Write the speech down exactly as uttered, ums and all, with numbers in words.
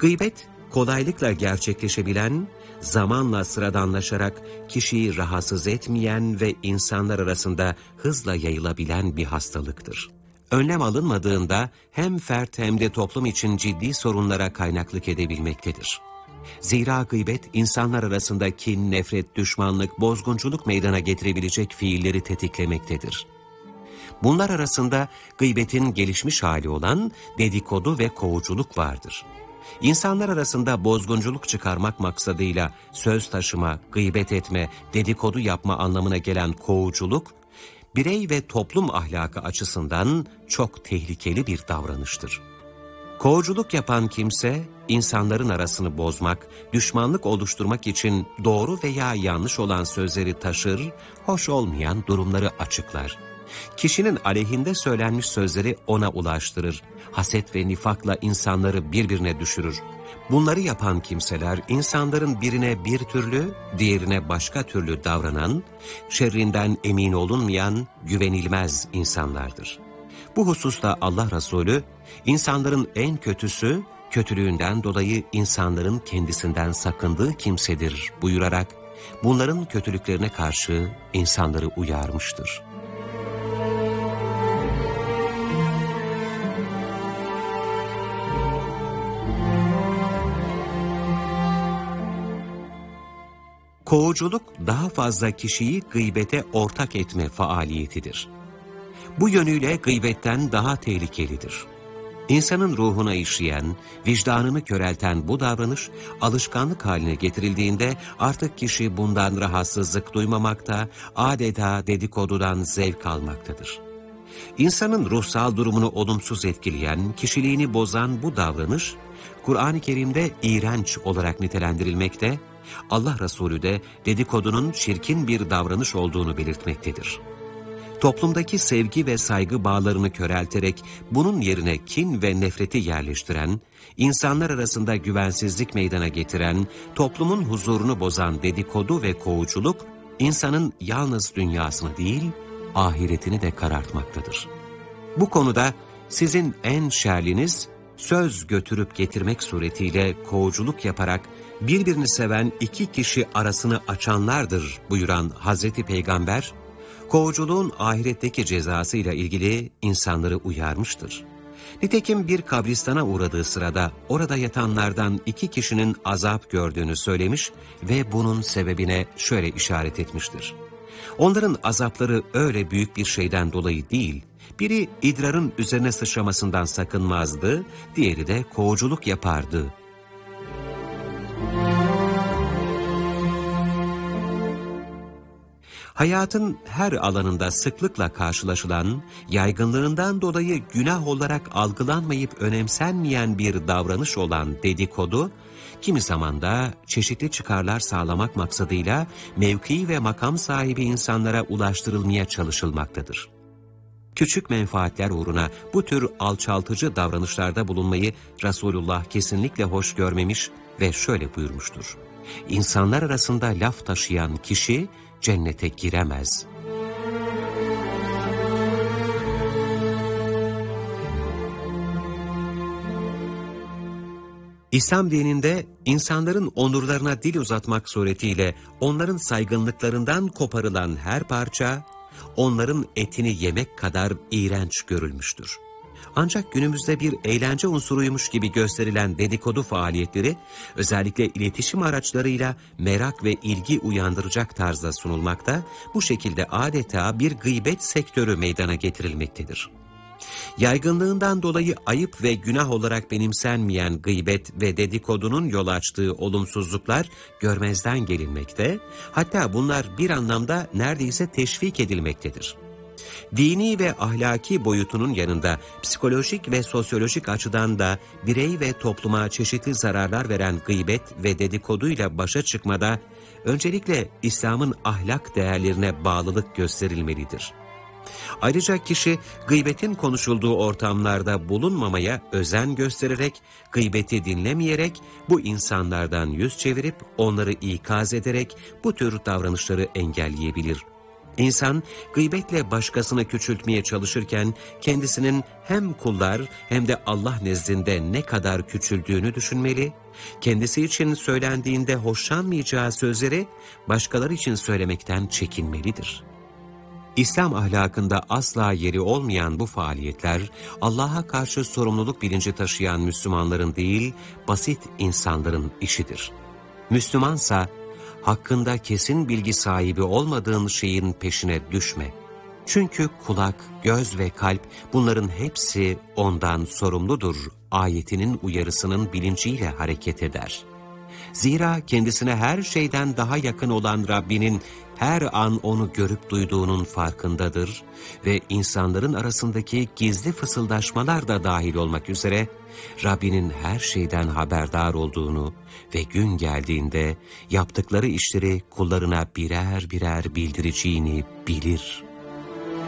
Gıybet, kolaylıkla gerçekleşebilen, zamanla sıradanlaşarak kişiyi rahatsız etmeyen ve insanlar arasında hızla yayılabilen bir hastalıktır. Önlem alınmadığında hem fert hem de toplum için ciddi sorunlara kaynaklık edebilmektedir. Zira gıybet, insanlar arasında kin, nefret, düşmanlık, bozgunculuk meydana getirebilecek fiilleri tetiklemektedir. Bunlar arasında gıybetin gelişmiş hali olan dedikodu ve kovuculuk vardır. İnsanlar arasında bozgunculuk çıkarmak maksadıyla söz taşıma, gıybet etme, dedikodu yapma anlamına gelen kovuculuk, birey ve toplum ahlakı açısından çok tehlikeli bir davranıştır. Kovuculuk yapan kimse, insanların arasını bozmak, düşmanlık oluşturmak için doğru veya yanlış olan sözleri taşır, hoş olmayan durumları açıklar. Kişinin aleyhinde söylenmiş sözleri ona ulaştırır, haset ve nifakla insanları birbirine düşürür. Bunları yapan kimseler, insanların birine bir türlü, diğerine başka türlü davranan, şerrinden emin olunmayan, güvenilmez insanlardır. Bu hususta Allah Resulü, insanların en kötüsü, kötülüğünden dolayı insanların kendisinden sakındığı kimsedir buyurarak, bunların kötülüklerine karşı insanları uyarmıştır. Kovuculuk daha fazla kişiyi gıybete ortak etme faaliyetidir. Bu yönüyle gıybetten daha tehlikelidir. İnsanın ruhuna işleyen, vicdanını körelten bu davranış alışkanlık haline getirildiğinde artık kişi bundan rahatsızlık duymamakta, adeta dedikodudan zevk almaktadır. İnsanın ruhsal durumunu olumsuz etkileyen, kişiliğini bozan bu davranış, Kur'an-ı Kerim'de iğrenç olarak nitelendirilmekte, Allah Resulü de dedikodunun çirkin bir davranış olduğunu belirtmektedir. Toplumdaki sevgi ve saygı bağlarını körelterek bunun yerine kin ve nefreti yerleştiren, insanlar arasında güvensizlik meydana getiren, toplumun huzurunu bozan dedikodu ve kovuculuk, insanın yalnız dünyasını değil, ahiretini de karartmaktadır. Bu konuda sizin en şerliniz, söz götürüp getirmek suretiyle kovuculuk yaparak birbirini seven iki kişi arasını açanlardır buyuran Hazreti Peygamber, kovuculuğun ahiretteki cezasıyla ilgili insanları uyarmıştır. Nitekim bir kabristana uğradığı sırada orada yatanlardan iki kişinin azap gördüğünü söylemiş ve bunun sebebine şöyle işaret etmiştir. Onların azapları öyle büyük bir şeyden dolayı değil, biri idrarın üzerine sıçramasından sakınmazdı, diğeri de kovuculuk yapardı. Hayatın her alanında sıklıkla karşılaşılan, yaygınlığından dolayı günah olarak algılanmayıp önemsenmeyen bir davranış olan dedikodu, kimi zaman da çeşitli çıkarlar sağlamak maksadıyla mevki ve makam sahibi insanlara ulaştırılmaya çalışılmaktadır. Küçük menfaatler uğruna bu tür alçaltıcı davranışlarda bulunmayı Resulullah kesinlikle hoş görmemiş ve şöyle buyurmuştur. İnsanlar arasında laf taşıyan kişi cennete giremez. İslam dininde insanların onurlarına dil uzatmak suretiyle onların saygınlıklarından koparılan her parça, onların etini yemek kadar iğrenç görülmüştür. Ancak günümüzde bir eğlence unsuruymuş gibi gösterilen dedikodu faaliyetleri, özellikle iletişim araçlarıyla merak ve ilgi uyandıracak tarzda sunulmakta, bu şekilde adeta bir gıybet sektörü meydana getirilmektedir. Yaygınlığından dolayı ayıp ve günah olarak benimsenmeyen gıybet ve dedikodunun yol açtığı olumsuzluklar görmezden gelinmekte, hatta bunlar bir anlamda neredeyse teşvik edilmektedir. Dini ve ahlaki boyutunun yanında psikolojik ve sosyolojik açıdan da birey ve topluma çeşitli zararlar veren gıybet ve dedikoduyla başa çıkmada öncelikle İslam'ın ahlak değerlerine bağlılık gösterilmelidir. Ayrıca kişi gıybetin konuşulduğu ortamlarda bulunmamaya özen göstererek, gıybeti dinlemeyerek, bu insanlardan yüz çevirip onları ikaz ederek bu tür davranışları engelleyebilir. İnsan gıybetle başkasını küçültmeye çalışırken kendisinin hem kullar hem de Allah nezdinde ne kadar küçüldüğünü düşünmeli, kendisi için söylendiğinde hoşlanmayacağı sözleri başkaları için söylemekten çekinmelidir. İslam ahlakında asla yeri olmayan bu faaliyetler, Allah'a karşı sorumluluk bilinci taşıyan Müslümanların değil, basit insanların işidir. Müslümansa, hakkında kesin bilgi sahibi olmadığın şeyin peşine düşme. Çünkü kulak, göz ve kalp bunların hepsi ondan sorumludur ayetinin uyarısının bilinciyle hareket eder. Zira kendisine her şeyden daha yakın olan Rabbinin her an onu görüp duyduğunun farkındadır ve insanların arasındaki gizli fısıldaşmalar da dahil olmak üzere Rabbinin her şeyden haberdar olduğunu ve gün geldiğinde yaptıkları işleri kullarına birer birer bildireceğini bilir.